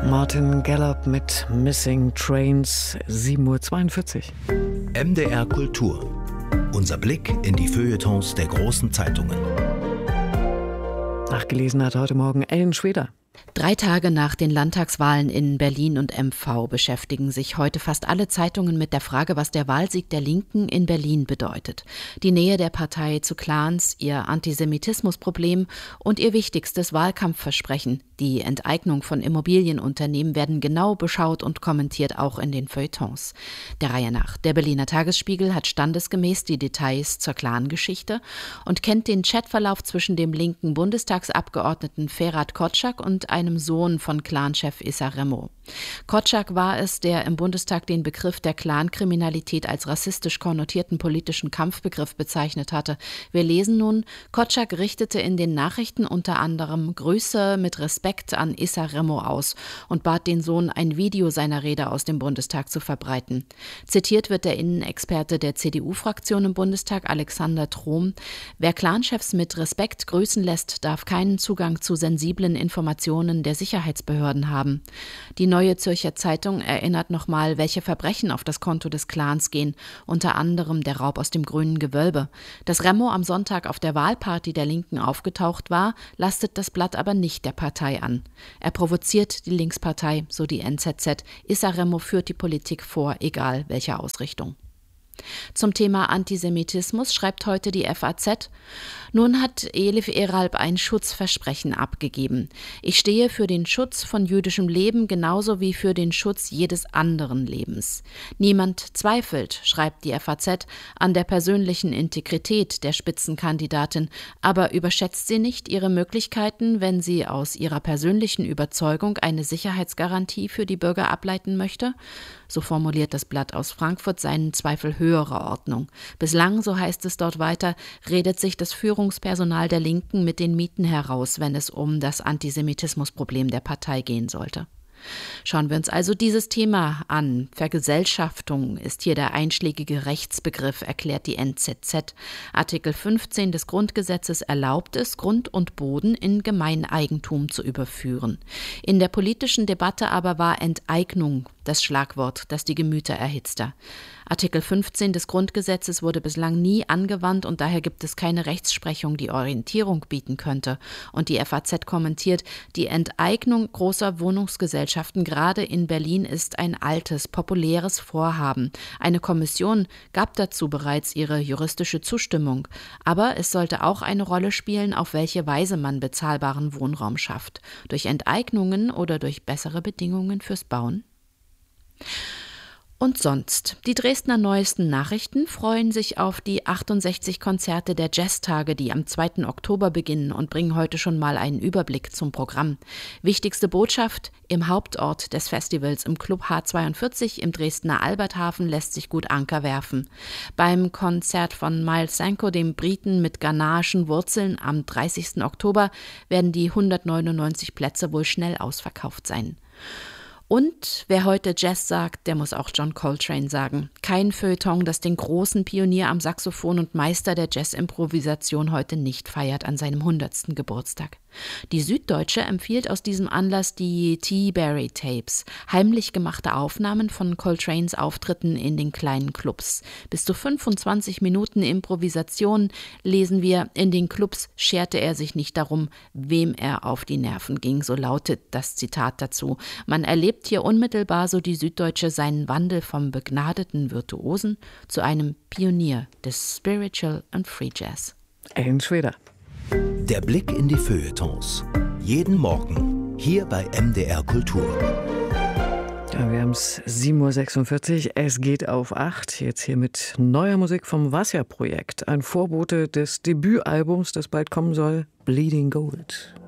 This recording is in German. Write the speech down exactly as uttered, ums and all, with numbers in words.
Martin Gallup mit Missing Trains, sieben Uhr zweiundvierzig. M D R Kultur. Unser Blick in die Feuilletons der großen Zeitungen. Nachgelesen hat heute Morgen Ellen Schweder. Drei Tage nach den Landtagswahlen in Berlin und M V beschäftigen sich heute fast alle Zeitungen mit der Frage, was der Wahlsieg der Linken in Berlin bedeutet. Die Nähe der Partei zu Clans, ihr Antisemitismusproblem und ihr wichtigstes Wahlkampfversprechen, die Enteignung von Immobilienunternehmen, werden genau beschaut und kommentiert, auch in den Feuilletons. Der Reihe nach. Der Berliner Tagesspiegel hat standesgemäß die Details zur Clan-Geschichte und kennt den Chatverlauf zwischen dem linken Bundestagsabgeordneten Ferhat Kotschak und einem Sohn von Clanchef Issa Remo. Kotschak war es, der im Bundestag den Begriff der Clankriminalität als rassistisch konnotierten politischen Kampfbegriff bezeichnet hatte. Wir lesen nun, Kotschak richtete in den Nachrichten unter anderem Grüße mit Respekt an Issa Remo aus und bat den Sohn, ein Video seiner Rede aus dem Bundestag zu verbreiten. Zitiert wird der Innenexperte der C D U-Fraktion im Bundestag, Alexander Trom: Wer Clanchefs mit Respekt grüßen lässt, darf keinen Zugang zu sensiblen Informationen der Sicherheitsbehörden haben. Die Neue Zürcher Zeitung erinnert nochmal, welche Verbrechen auf das Konto des Clans gehen, unter anderem der Raub aus dem Grünen Gewölbe. Dass Remo am Sonntag auf der Wahlparty der Linken aufgetaucht war, lastet das Blatt aber nicht der Partei an. Er provoziert die Linkspartei, so die N Z Z. Issa Remo führt die Politik vor, egal welcher Ausrichtung. Zum Thema Antisemitismus schreibt heute die F A Z: Nun hat Elif Eralp ein Schutzversprechen abgegeben. Ich stehe für den Schutz von jüdischem Leben genauso wie für den Schutz jedes anderen Lebens. Niemand zweifelt, schreibt die F A Z, an der persönlichen Integrität der Spitzenkandidatin, aber überschätzt sie nicht ihre Möglichkeiten, wenn sie aus ihrer persönlichen Überzeugung eine Sicherheitsgarantie für die Bürger ableiten möchte? So formuliert das Blatt aus Frankfurt seinen Zweifel höherer Ordnung. Bislang, so heißt es dort weiter, redet sich das Führungspersonal der Linken mit den Mieten heraus, wenn es um das Antisemitismusproblem der Partei gehen sollte. Schauen wir uns also dieses Thema an. Vergesellschaftung ist hier der einschlägige Rechtsbegriff, erklärt die N Z Z. Artikel fünfzehn des Grundgesetzes erlaubt es, Grund und Boden in Gemeineigentum zu überführen. In der politischen Debatte aber war Enteignung das Schlagwort, das die Gemüter erhitzte. Artikel fünfzehn des Grundgesetzes wurde bislang nie angewandt und daher gibt es keine Rechtsprechung, die Orientierung bieten könnte. Und die F A Z kommentiert, die Enteignung großer Wohnungsgesellschaften gerade in Berlin ist ein altes, populäres Vorhaben. Eine Kommission gab dazu bereits ihre juristische Zustimmung. Aber es sollte auch eine Rolle spielen, auf welche Weise man bezahlbaren Wohnraum schafft. Durch Enteignungen oder durch bessere Bedingungen fürs Bauen? Und sonst. Die Dresdner Neuesten Nachrichten freuen sich auf die achtundsechzig Konzerte der Jazztage, die am zweiten Oktober beginnen, und bringen heute schon mal einen Überblick zum Programm. Wichtigste Botschaft: Im Hauptort des Festivals, im Club H zweiundvierzig im Dresdner Alberthafen, lässt sich gut Anker werfen. Beim Konzert von Miles Sanko, dem Briten mit ghanaischen Wurzeln, am dreißigsten Oktober werden die hundertneunundneunzig Plätze wohl schnell ausverkauft sein. Und wer heute Jazz sagt, der muss auch John Coltrane sagen. Kein Feuilleton, das den großen Pionier am Saxophon und Meister der Jazz-Improvisation heute nicht feiert an seinem hundertsten Geburtstag. Die Süddeutsche empfiehlt aus diesem Anlass die T-Berry-Tapes, heimlich gemachte Aufnahmen von Coltranes Auftritten in den kleinen Clubs. Bis zu fünfundzwanzig Minuten Improvisation, lesen wir. In den Clubs scherte er sich nicht darum, wem er auf die Nerven ging, so lautet das Zitat dazu. Man erlebt hier unmittelbar, so die Süddeutsche, seinen Wandel vom begnadeten Virtuosen zu einem Pionier des Spiritual and Free Jazz. Ellen Schweder. Der Blick in die Feuilletons. Jeden Morgen hier bei M D R Kultur. Ja, wir haben es sieben Uhr sechsundvierzig, es geht auf acht. Jetzt hier mit neuer Musik vom Wasser-Projekt. Ein Vorbote des Debütalbums, das bald kommen soll, Bleeding Gold.